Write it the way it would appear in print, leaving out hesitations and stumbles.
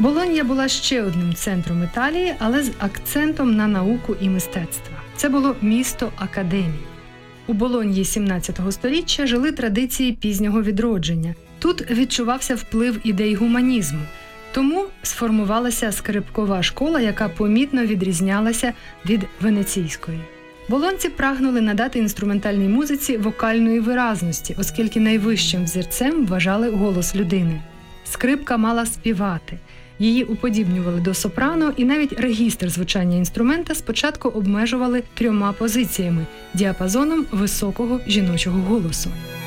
Болонья була ще одним центром Італії, але з акцентом на науку і мистецтво. Це було місто академій. У Болоньї 17 століття жили традиції пізнього відродження. Тут відчувався вплив ідей гуманізму. Тому сформувалася скрипкова школа, яка помітно відрізнялася від венеційської. Болонці прагнули надати інструментальній музиці вокальної виразності, оскільки найвищим взірцем вважали голос людини. Скрипка мала співати. Її уподібнювали до сопрано, і навіть регістр звучання інструмента спочатку обмежували 3 позиціями – діапазоном високого жіночого голосу.